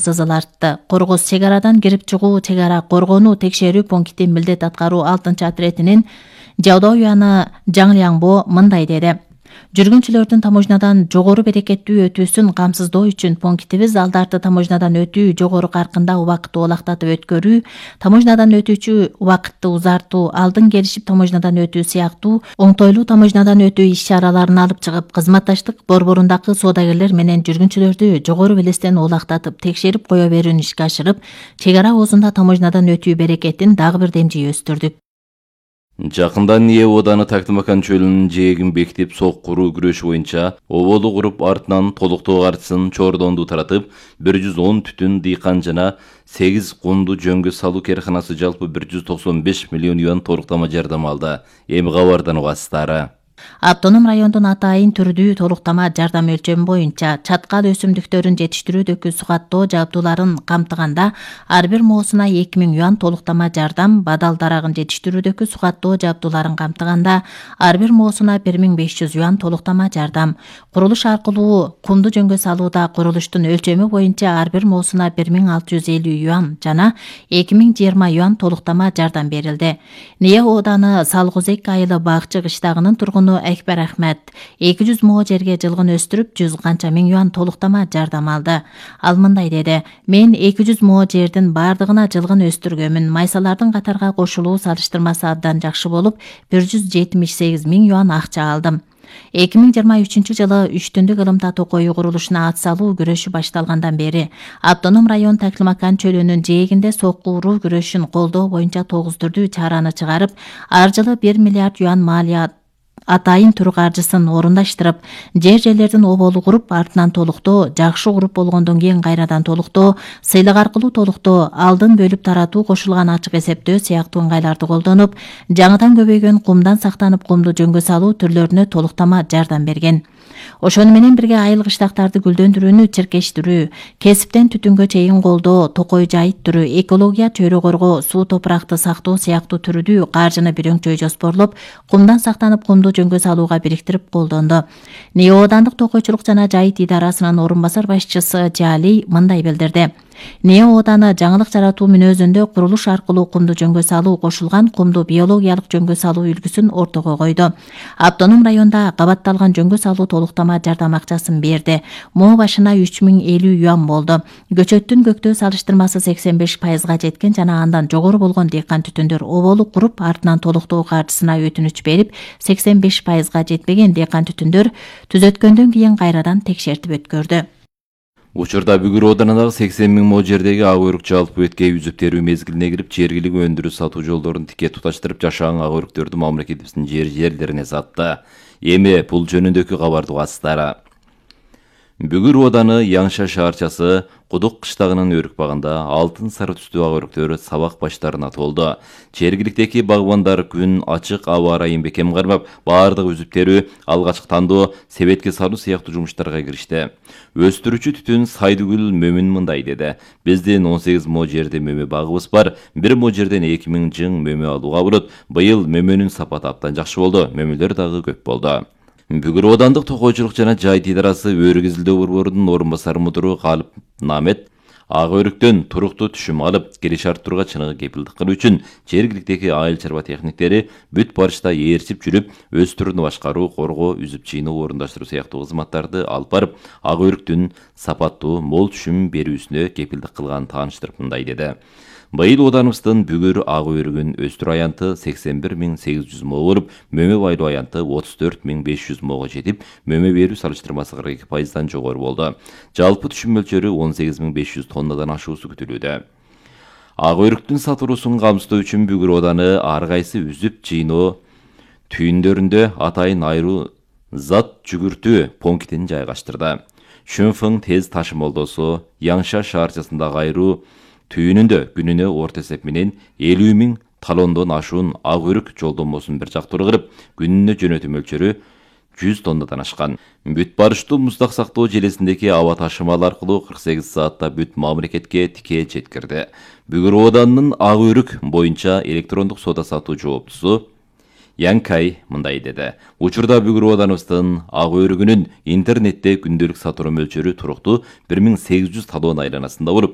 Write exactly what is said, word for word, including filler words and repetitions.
сызылартты. Коргоз чек арадан кирип чыгуу, чек ара коргонуу текшерүү пункти милдет аткаруу алтынчы отрядынын Жаудоо уяны Жаңлиаңбо мындай деди. Жүргүнчүлөрдүн таможнядан жогору берекеттүү өтүүсүн камсыздоо үчүн пунктибиз алдарды таможнядан өтүү жогору каркында убакытты олактатып өткөрүү, таможнядан өтүүчү убакытты узартуу, алдын келишип таможнядан өтүү сыяктуу оңтойлуу таможнядан өтүү иш-чараларын алып чыгып, кызматташтык борборундагы соодагерлер менен жүргүнчүлөрдү жогору белестен олактатып, текшерип кое берүүнү ишке ашырып, чек ара оозунда таможнядан өтүү берекетин дагы бир демжи өстүрдүк. Жакындан НИЭ ооданы Тактымакан чөлүнүн жээгин бекитип, сок куруу күрөшү боюнча оболу куруп артынан толуктоо картысын Чордонду таратып, бир жүз он түтүн дыйкан жана сегиз кумду жөнгө салуу керканасы жалпы бир жүз токсон беш миллион юан толуктама жардам алды. Эми кабардан угасыздары. Автоном райондун атайын түрдүү толуктама жардам өлчөмү боюнча чаткал өсүмдүктөрүн жетиштирүүдөгү сугаттоо жабдууларын камтыганда ар бир моосуна эки миң юан толуктама жардам, бадал дарагын жетиштирүүдөгү сугаттоо жабдууларын камтыганда ар бир моосуна бир миң беш жүз юан толуктама жардам, курулуш аркылуу кумду жөнгө салууда курулуштун өлчөмү боюнча ар бир моосуна бир миң алты жүз элүү юан жана эки миң жыйырма юан толуктама жардам берилди. НИЭ ооданы Салгозек айылы Бакчы кыштагынын тургуну Экбер Ахмет эки жүз moo жерге жылгын өстүрүп, жүз канча миң юан толуктама жардам алды. Ал мындай деди: "Мен эки жүз moo жердин бардыгына жылгын өстүргөмүн. Майсалардын катарга кошулуу салыштырмасы абдан жакшы болуп, бир жүз жетимиш сегиз миң юан акча алдым." эки миң жыйырма үчүнчү жылы үч түндүк ылымта токою курулушуна ат салуу күрөшү башталгандан бери автоном район Тактымакан чөлүнүн жээгинде сок куруу күрөшүн колдоо боюнча тогуз түрдүү чараны чыгарып, ар жылы бир миллиард юан малия атайын түр каржысын орундаштырып, жер жерлердин оболу куруп, артынан толуктоо, жакшы куруп болгондон кийин кайрадан толуктоо, сыйлык аркылуу толуктоо, алдын бөлүп таратуу, кошулган ачык эсептөө сыяктуу ыңгайларды колдонуп, жаңыдан көбөйгөн кумдан сактанып кумду жөнгө салуу түрлөрүнө толуктама жардам берген. Ошону менен бирге айыл кыштактарды гүлдөндүрүүнү чиркештирүү, кесиптен түтүнгө чейин колдоо, токой жайыттыруу, экология, чөйрө коргоо, суу топуракты сактоо сыяктуу түрдүү каржыны бирөңчөй жоспорлоп, кумдан сактанып кумду жөнгө салууга бириктирип колдонду. НИЭ оодандык токойчулук жана жайыт идарасынын орун басар башчысы Жали мындай билдирди. НИЭ ооданы жаңылык жаратуу мүнөзүндө курулуш аркылуу кумду жөнгө салуу, кошулган кумду биологиялык жөнгө салуу үлгүсүн ортого койду. Автоном районда кабатталган жөнгө салуу толуктама жардам акчасын берди. Moo башына үч миң элүү юан болду. Көчөттүн көктөө салыштырмасы сексен беш пайызга жеткен жана андан жогору болгон дыйкан түтүндөр оболу куруп, артынан толуктоо каржысына өтүнүч берип, сексен беш пайызга жетпеген дыйкан түтүндөр түзөткөндөн кийин кайрадан текшертип өткөрдү. Учурда Бүгүр оодарындагы сексен миң moo жердеги ак өрүк жалпы өткөй үзүп терүү мезгилине кирип, жергилик өндүрүү сатуу жолдорун тике туташтырып, жашаан ак өрүктөрдү мамлекетибиздин жер жерлерине сатты. Эми бул жөнүндөгү кабарды угасыздары. Бүгүр ооданы Яңша шаарчасы Кудук кыштагынын өрүк багында алтын сары түстүү ак өрүктөр сабак баштарына толду. Жергиликтеги багбандар күн ачык аба ырайын бекем кармап, баардык үзүп терүү, алгачкы тандоо, себетке салуу сыяктуу жумуштарга киришти. Өстүрүүчү түтүн Сайдыгүл Мөмүн мындай деди: "Биздин он сегиз moo жерде мөмө багыбыз бар. бир moo жерден эки миң жың мөмө алууга болот. Быйыл мөмөнүн сапаты абдан жакшы болду. Мөмөлөр дагы көп болду." Бүгүр оодандык токойчулук жана жайыт идарасы өрүк изилдөө борборунун орун басары мудуру Калып Намет ак өрүктөн туруктуу түшүм алып, келиш арттырууга чыныгы кепилдик кылуу үчүн жергиликтеги айыл чарба техниктери бүт барышта ээрчип жүрүп, өз түрүн башкаруу, коргоо, үзүп чыйноо, орундаштыруу сыяктуу кызматтарды алып барып, ак өрүктүн сапаттуу, мол түшүм берүүсүнө кепилдик кылганын тааныштырып мындай деди: "Быйыл оодарыбыздын бүгүр ак өрүгүн өстүрүү аянты сексен бир миң сегиз жүз moo болуп, мөмө байлоо аянты отуз төрт миң беш жүз моого жетип, мөмө берүү салыштырмасы кырк эки пайыздан жогору болду. Жалпы түшүм мөлчөрү он сегиз миң беш жүз тоннадан ашуусу күтүлүүдө." Ак өрүктүн сатылуусун камсыздоо үчүн Бүгүр ооданы ар кайсы үзүп чыйноо түйүндөрүндө атайын айруу зат жүгүртүү пунктин жайгаштырды. Шүнфың тез ташымалдоосу Яңша шаарчасындагы айруу түйүнүндө күнүнө орто эсеп менен элүү миң талондон ашуун ак өрүк жолдомосун бир жактуу кырып, күнүнө жөнөтүү мөлчөрү жүз тоннадан ашкан. Бүт барыштуу муздак сактоо желесиндеги аба ташымалы аркылуу кырк сегиз саатта бүт мамлекетке тике жеткирди. Бүгүр оодарынын ак өрүк боюнча электрондук соода сатуу жооптусу Янкай мындай деди: "Учурда Бүгүр оодарыбыздын ак өрүгүнүн интернетте күндөлүк сатуу мөлчөрү туруктуу бир миң сегиз жүз талон айланасында болуп,